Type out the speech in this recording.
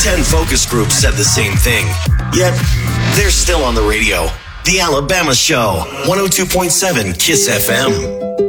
10 focus groups said the same thing. Yet, they're still on the radio. The Alabama Show, 102.7 KISS FM.